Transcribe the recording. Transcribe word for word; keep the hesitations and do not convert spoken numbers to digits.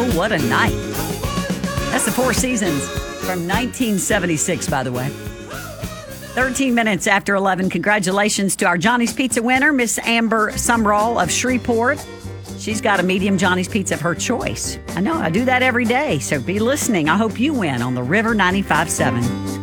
Oh, what a night. That's the Four Seasons from nineteen seventy-six, by the way. thirteen minutes after eleven. Congratulations to our Johnny's Pizza winner, Miss Amber Sumrall of Shreveport. She's got a medium Johnny's Pizza of her choice. I know, I do that every day, so be listening. I hope you win on the River ninety-five point seven.